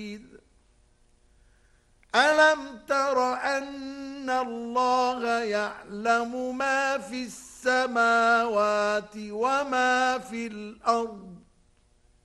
ألم تر أن الله يعلم ما في السماوات وما في الأرض